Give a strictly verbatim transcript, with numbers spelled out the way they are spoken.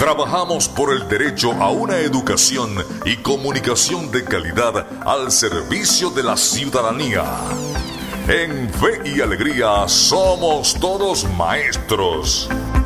Trabajamos por el derecho a una educación y comunicación de calidad al servicio de la ciudadanía. En Fe y Alegría somos todos maestros.